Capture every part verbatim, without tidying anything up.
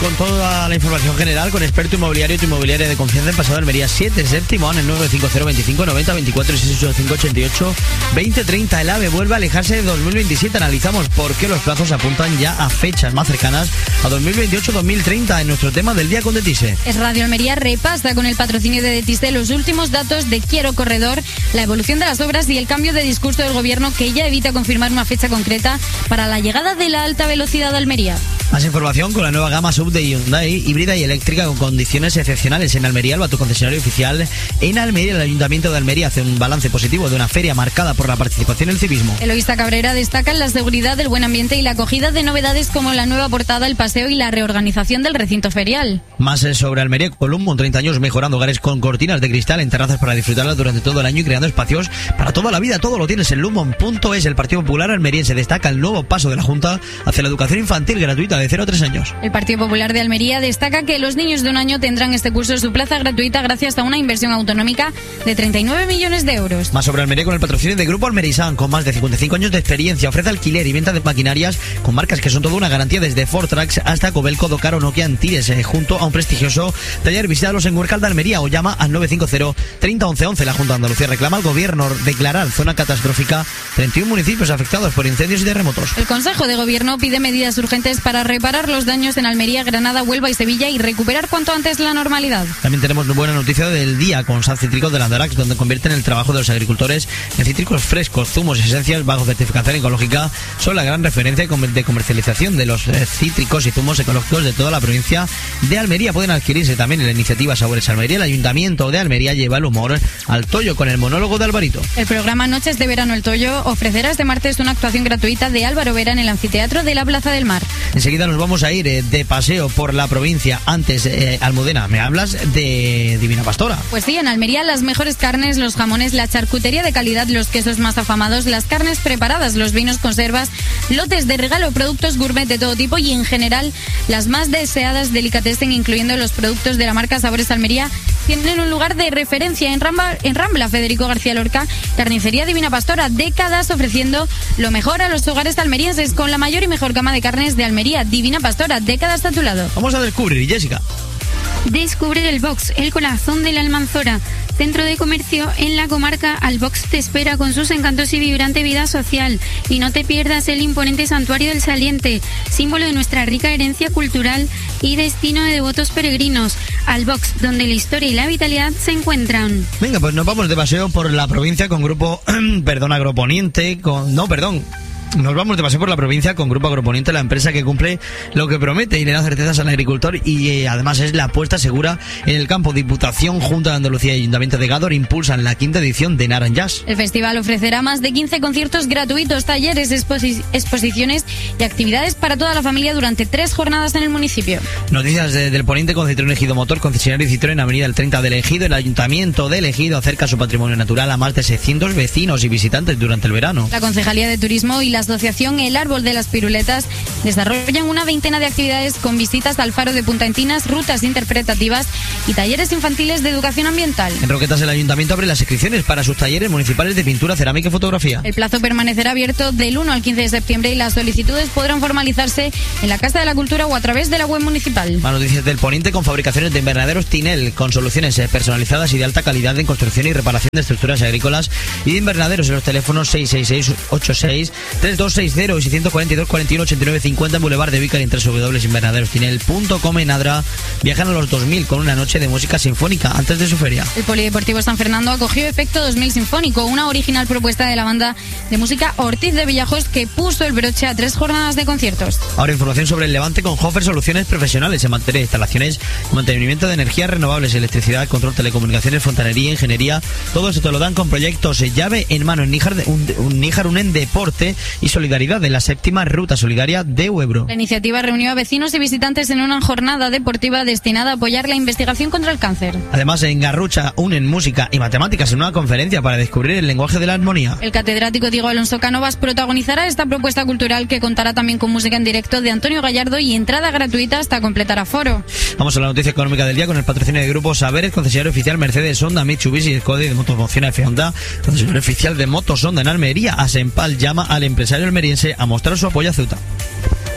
Con toda la información general, con experto inmobiliario, tu inmobiliaria de confianza en Paseo de Almería, siete, séptimo, en el nueve cinco cero, veinticinco, noventa, veinticuatro y seis ocho cinco, ochenta y ocho, veinte, treinta. El AVE vuelve a alejarse de dos mil veintisiete. Analizamos por qué los plazos apuntan ya a fechas más cercanas a dos mil veintiocho dos mil treinta en nuestro tema del día con Detise. Es Radio Almería repasa con el patrocinio de Detise los últimos datos de Quiero Corredor, la evolución de las obras y el cambio de discurso del gobierno que ya evita confirmar una fecha concreta para la llegada de la alta velocidad a Almería. Más información con la nueva gama sub de Hyundai, híbrida y eléctrica con condiciones excepcionales en Almería. Alba, tu concesionario oficial en Almería. El Ayuntamiento de Almería hace un balance positivo de una feria marcada por la participación y el civismo. Eloísa Cabrera destaca la seguridad, el buen ambiente y la acogida de novedades como la nueva portada, el paseo y la reorganización del recinto ferial. Más sobre Almería Columbo, treinta años mejorando hogares con cortinas de cristal en terrazas para disfrutarlas durante todo el año y creando espacios para toda la vida. Todo lo tienes en lumon punto es. El Partido Popular almeriense destaca el nuevo paso de la Junta hacia la educación infantil gratuita de cero a tres años. El Partido Popular de Almería destaca que los niños de un año tendrán este curso su plaza gratuita gracias a una inversión autonómica de treinta y nueve millones de euros. Más sobre Almería con el patrocinio de Grupo Almerisan, con más de cincuenta y cinco años de experiencia. Ofrece alquiler y venta de maquinarias con marcas que son toda una garantía, desde Ford Trucks hasta Cobelco, Docaro, Nokia, Antires, eh, junto a un prestigioso taller. Visítalos en Huércal de Almería o llama al nueve cinco cero, treinta, once, once. La Junta de Andalucía reclama al gobierno declarar zona catastrófica treinta y uno municipios afectados por incendios y terremotos. El Consejo de Gobierno pide medidas urgentes para reparar los daños en Almería, Granada, Huelva y Sevilla y recuperar cuanto antes la normalidad. También tenemos buena noticia del día con Sal Cítricos de Landarax, donde convierten el trabajo de los agricultores en cítricos frescos, zumos y esencias bajo certificación ecológica. Son la gran referencia de comercialización de los cítricos y zumos ecológicos de toda la provincia de Almería. Pueden adquirirse también en la iniciativa Sabores Almería. El Ayuntamiento de Almería lleva el humor al Toyo con el monólogo de Alvarito. El programa Noches de Verano El Toyo ofrecerá este martes una actuación gratuita de Álvaro Vera en el anfiteatro de la Plaza del Mar. Enseguida nos vamos a ir eh, de paseo por la provincia. Antes, eh, Almudena, me hablas de Divina Pastora. Pues sí, en Almería las mejores carnes, los jamones, la charcutería de calidad, los quesos más afamados, las carnes preparadas, los vinos, conservas, lotes de regalo, productos gourmet de todo tipo y en general las más deseadas delicatessen, incluyendo los productos de la marca Sabores Almería, tienen un lugar de referencia en Rambla, en Rambla Federico García Lorca. Carnicería Divina Pastora, décadas ofreciendo lo mejor a los hogares almerienses con la mayor y mejor gama de carnes de Almería. Divina Pastora, décadas a tu lado. Vamos a descubrir, Jessica. Descubre el Box, el corazón de la Almanzora. Centro de comercio en la comarca, Albox te espera con sus encantos y vibrante vida social. Y no te pierdas el imponente Santuario del Saliente, símbolo de nuestra rica herencia cultural y destino de devotos peregrinos. Albox, donde la historia y la vitalidad se encuentran. Venga, pues nos vamos de paseo por la provincia con grupo, perdón, Agroponiente, con, no, perdón. Nos vamos de paseo por la provincia con Grupo Agroponiente, la empresa que cumple lo que promete y le da certezas al agricultor y eh, además es la apuesta segura en el campo. Diputación, Junta de Andalucía y Ayuntamiento de Gádor impulsan la quinta edición de Naran Jazz. El festival ofrecerá más de quince conciertos gratuitos, talleres, exposi- exposiciones y actividades para toda la familia durante tres jornadas en el municipio. Noticias de, del Poniente con Citroën Ejido Motor, concesionario Citroën, Avenida el treinta del Ejido. El Ayuntamiento del Ejido acerca su patrimonio natural a más de seiscientos vecinos y visitantes durante el verano. La Concejalía de Turismo y la Asociación El Árbol de las Piruletas desarrollan una veintena de actividades con visitas al faro de Punta Entinas, rutas interpretativas y talleres infantiles de educación ambiental. En Roquetas el Ayuntamiento abre las inscripciones para sus talleres municipales de pintura, cerámica y fotografía. El plazo permanecerá abierto del uno al quince de septiembre y las solicitudes podrán formalizarse en la Casa de la Cultura o a través de la web municipal. Más noticias del Poniente con fabricaciones de invernaderos Tinel con soluciones personalizadas y de alta calidad en construcción y reparación de estructuras agrícolas y de invernaderos en los teléfonos seis seis seis, ocho seis, tres dos seis cero y seiscientos cuarenta y dos, cuarenta y uno, ochenta y nueve, cincuenta en Boulevard de Vícar y en doble u doble u doble u punto invernaderos tinel punto com. En Adra viajan a los dos mil con una noche de música sinfónica antes de su feria. El Polideportivo San Fernando acogió Efecto dos mil Sinfónico, una original propuesta de la banda de música Ortiz de Villajos que puso el broche a tres jornadas de conciertos. Ahora información sobre el Levante con Hofer Soluciones Profesionales en materia de instalaciones, mantenimiento de energías renovables, electricidad, control, telecomunicaciones, fontanería, ingeniería. Todo esto te lo dan con proyectos llave en mano en Níjar, un, un Níjar Unen Deporte y Solidaridad de la séptima ruta solidaria de Huebro. La iniciativa reunió a vecinos y visitantes en una jornada deportiva destinada a apoyar la investigación contra el cáncer. Además, en Garrucha unen música y matemáticas en una conferencia para descubrir el lenguaje de la armonía. El catedrático Diego Alonso Cánovas protagonizará esta propuesta cultural que contará también con música en directo de Antonio Gallardo y entrada gratuita hasta completar aforo. Vamos a la noticia económica del día con el patrocinio de Grupo Saberes, concesionario oficial Mercedes, Honda, Mitsubishi, Skoda y de Motomoción F Honda, concesionario oficial de Motos Honda en Almería. Asempal llama al empresario almeriense a mostrar su apoyo a Ceuta.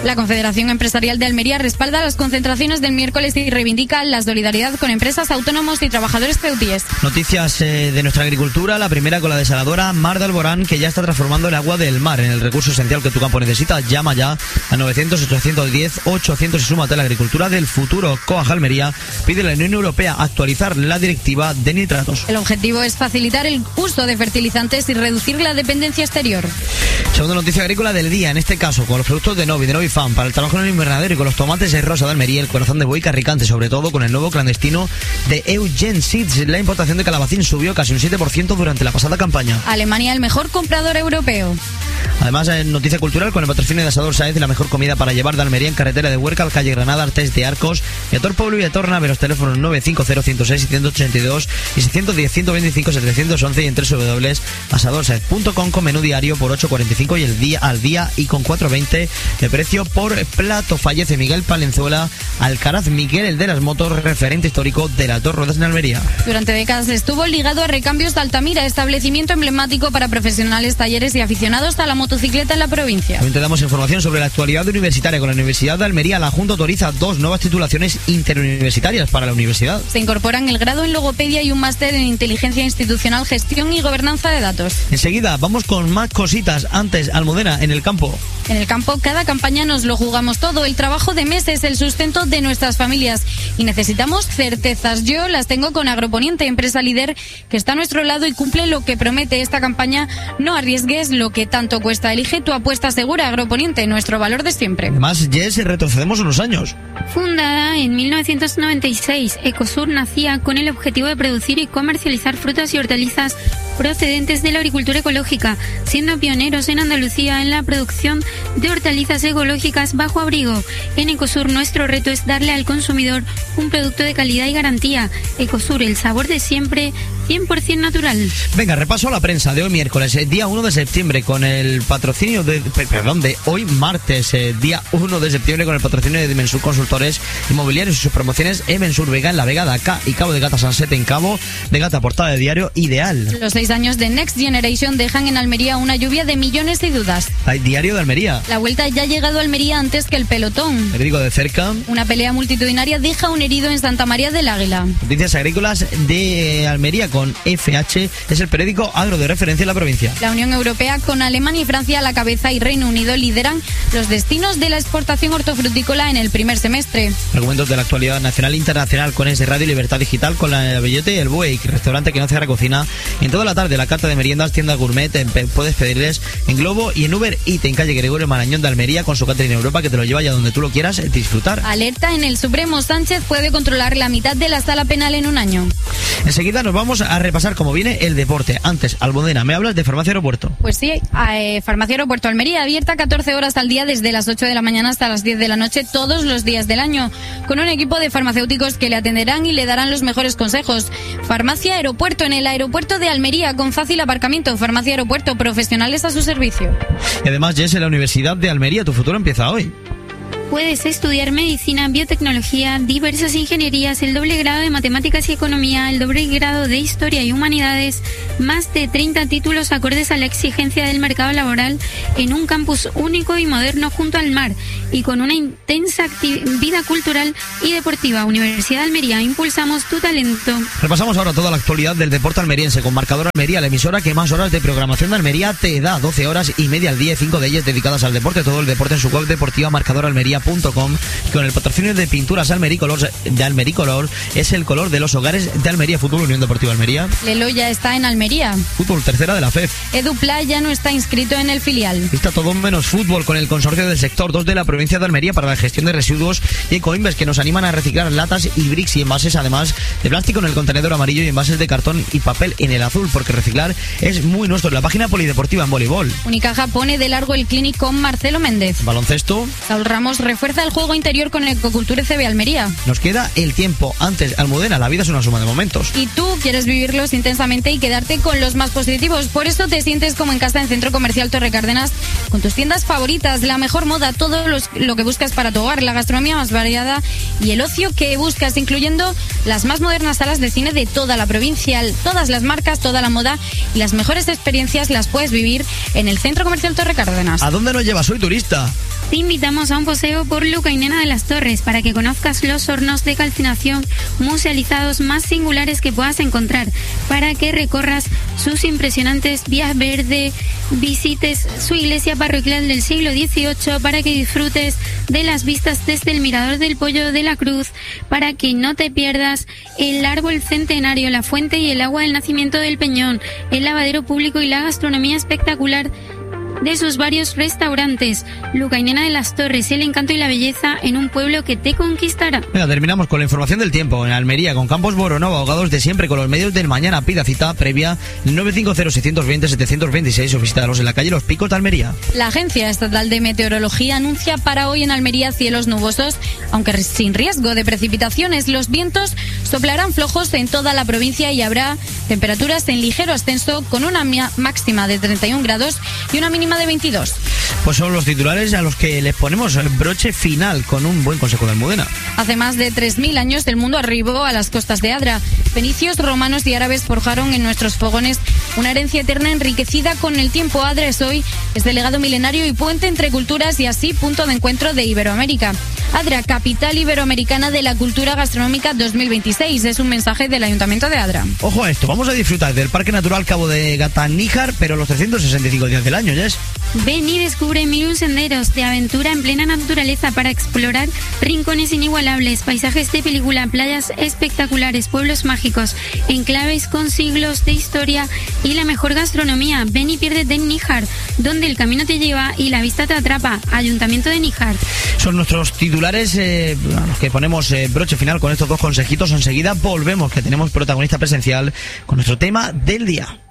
La Confederación Empresarial de Almería respalda las concentraciones del miércoles y reivindica la solidaridad con empresas, autónomos y trabajadores ceutíes. Noticias eh, de nuestra agricultura, la primera con la desaladora Mar de Alborán, que ya está transformando el agua del mar en el recurso esencial que tu campo necesita. Llama ya a novecientos, ochocientos diez, ochocientos y súmate a la agricultura del futuro. Coag Almería pide a la Unión Europea actualizar la directiva de nitratos. El objetivo es facilitar el uso de fertilizantes y reducir la dependencia exterior. Segunda noticia agrícola del día, en este caso con los productos de Novi, de Novifam, para el trabajo en el invernadero y con los tomates de rosa de Almería, el corazón de buey carricante, sobre todo con el nuevo clandestino de Eugen Seeds. La importación de calabacín subió casi un siete por ciento durante la pasada campaña. Alemania, el mejor comprador europeo. Además, en noticia cultural, con el patrocinio de Asador Sáez, la mejor comida para llevar de Almería en carretera de Huerca al calle Granada, Artés de Arcos, y a Tor Pueblo y a Tornave, los teléfonos nueve cinco cero, uno cero seis, siete ocho dos y seis uno cero, uno dos cinco, siete once y en doble u doble u doble u punto asador saez punto com con menú diario por ocho cuarenta y cinco y el día al día y con cuatro veinte de precio por plato. Fallece Miguel Palenzuela Alcaraz Miguel, el de las motos, referente histórico de las dos ruedas en Almería. Durante décadas estuvo ligado a Recambios de Altamira, establecimiento emblemático para profesionales, talleres y aficionados a la motocicleta en la provincia. También te damos información sobre la actualidad universitaria. Con la Universidad de Almería, la Junta autoriza dos nuevas titulaciones interuniversitarias para la universidad. Se incorporan el grado en logopedia y un máster en inteligencia institucional, gestión y gobernanza de datos. Enseguida vamos con más cositas. Antes, Almudena, en el campo. En el campo, cada campaña nos lo jugamos todo. El trabajo de meses, el sustento de nuestras familias. Y necesitamos certezas. Yo las tengo con Agroponiente, empresa líder que está a nuestro lado y cumple lo que promete esta campaña. No arriesgues lo que tanto cuesta. Elige tu apuesta segura. Agroponiente, nuestro valor de siempre. Además, Jess, retrocedemos unos años. Fundada en mil novecientos noventa y seis, Ecosur nacía con el objetivo de producir y comercializar frutas y hortalizas procedentes de la agricultura ecológica, siendo pioneros en Andalucía en la producción de hortalizas ecológicas bajo abrigo. En Ecosur nuestro reto es darle al consumidor un producto de calidad y garantía. Ecosur, el sabor de siempre, cien por ciento natural. Venga, repaso a la prensa de hoy miércoles, eh, día uno de septiembre, con el patrocinio de, perdón, de hoy martes, eh, día uno de septiembre, con el patrocinio de Dimensur Consultores Inmobiliarios y sus promociones Emensur Vega en La Vega, Daca y Cabo de Gata Sansete en Cabo de Gata, portada de diario Ideal. Los seis años de Next Generation dejan en Almería una lluvia de millones de dudas. Hay diario de Almería. La vuelta ya ha llegado a Almería antes que el pelotón. Periódico de cerca. Una pelea multitudinaria deja un herido en Santa María del Águila. Noticias agrícolas de Almería con F H, es el periódico agro de referencia en la provincia. La Unión Europea, con Alemania y Francia a la cabeza y Reino Unido, lideran los destinos de la exportación hortofrutícola en el primer semestre. Argumentos de la actualidad nacional e internacional con ese Radio Libertad Digital, con la Bellote y el Buey, restaurante que no cierra cocina. En toda la tarde, la carta de meriendas, tienda gourmet, en, puedes pedirles en Globo y en Uber Eats en calle Gregorio Marañón de Almería, con su catering Europa, que te lo lleva ya donde tú lo quieras disfrutar. Alerta en el Supremo, Sánchez puede controlar la mitad de la sala penal en un año. Enseguida nos vamos a repasar cómo viene el deporte. Antes, Almudena, ¿me hablas de Farmacia Aeropuerto? Pues sí, eh, Farmacia Aeropuerto Almería, abierta catorce horas al día desde las ocho de la mañana hasta las diez de la noche todos los días del año, con un equipo de farmacéuticos que le atenderán y le darán los mejores consejos. Farmacia Aeropuerto, en el aeropuerto de Almería, con fácil aparcamiento. Farmacia Aeropuerto, profesionales a su servicio. Y además, Jess, en la Universidad de Almería, tu futuro empieza hoy. Puedes estudiar medicina, biotecnología, diversas ingenierías, el doble grado de matemáticas y economía, el doble grado de historia y humanidades, más de treinta títulos acordes a la exigencia del mercado laboral en un campus único y moderno junto al mar y con una intensa vida cultural y deportiva. Universidad de Almería, impulsamos tu talento. Repasamos ahora toda la actualidad del deporte almeriense con Marcador Almería, la emisora que más horas de programación de Almería te da, doce horas y media al día, cinco de ellas dedicadas al deporte, todo el deporte en su web deportiva marcador almería punto com, y con el patrocinio de Pinturas Almericolor, de Almericolor, es el color de los hogares de Almería. Fútbol, Unión Deportiva Almería. Lelo ya está en Almería. Fútbol, tercera de la F E F. Edupla ya no está inscrito en el filial. Está todo menos fútbol con el consorcio del sector dos de la provincia de Almería para la gestión de residuos y Ecoimbes, que nos animan a reciclar latas y bricks y envases, además de plástico en el contenedor amarillo y envases de cartón y papel en el azul, porque reciclar es muy nuestro. La página polideportiva en voleibol. Unicaja pone de largo el clinic con Marcelo Méndez. Baloncesto. Saúl Ramos refuerza el juego interior con el Ecoculture C B Almería. Nos queda el tiempo. Antes, Almudena, la vida es una suma de momentos. Y tú quieres vivirlos intensamente y quedarte con los más positivos. Por eso te sientes como en casa en Centro Comercial Torre Cárdenas, con tus tiendas favoritas, la mejor moda, todo los, lo que buscas para tu hogar, la gastronomía más variada y el ocio que buscas, incluyendo las más modernas salas de cine de toda la provincia, todas las marcas, toda la moda y las mejores experiencias las puedes vivir en el Centro Comercial Torre Cárdenas. ¿A dónde nos llevas? Soy turista. te invitamos a un paseo por Lucainena de las Torres para que conozcas los hornos de calcinación musealizados más singulares que puedas encontrar, para que recorras sus impresionantes vías verdes, visites su iglesia parroquial del siglo dieciocho, para que disfrutes de las vistas desde el Mirador del Pollo de la Cruz, para que no te pierdas el árbol centenario, la fuente y el agua del nacimiento del Peñón, el lavadero público y la gastronomía espectacular de sus varios restaurantes. Lucainena de las Torres, el encanto y la belleza en un pueblo que te conquistará. Venga, terminamos con la información del tiempo. En Almería, con Campos Boronova, abogados de siempre, con los medios del mañana. Pida cita previa nueve cinco cero, seis dos cero, siete dos seis o visítalos en la calle Los Picos de Almería. La Agencia Estatal de Meteorología anuncia para hoy en Almería cielos nubosos, aunque sin riesgo de precipitaciones. Los vientos soplarán flojos en toda la provincia y habrá temperaturas en ligero ascenso, con una máxima de treinta y un grados y una mínima de veintidós. Pues son los titulares a los que les ponemos broche final con un buen consejo de Almudena. Hace más de tres mil años el mundo arribó a las costas de Adra. Fenicios, romanos y árabes forjaron en nuestros fogones una herencia eterna enriquecida con el tiempo. Adra es hoy este legado milenario y puente entre culturas, y así punto de encuentro de Iberoamérica. Adra, capital iberoamericana de la cultura gastronómica dos mil veintiséis, es un mensaje del Ayuntamiento de Adra. Ojo a esto, vamos a disfrutar del Parque Natural Cabo de Gata-Níjar, pero los trescientos sesenta y cinco días del año, Jess. Ven y descubre mil un senderos de aventura en plena naturaleza para explorar rincones inigualables, paisajes de película, playas espectaculares, pueblos mágicos, enclaves con siglos de historia y la mejor gastronomía. Ven y piérdete en Níjar, donde el camino te lleva y la vista te atrapa. Ayuntamiento de Níjar. Son nuestros titulares eh, a los que ponemos eh, broche final con estos dos consejitos. Enseguida volvemos, que tenemos protagonista presencial con nuestro tema del día.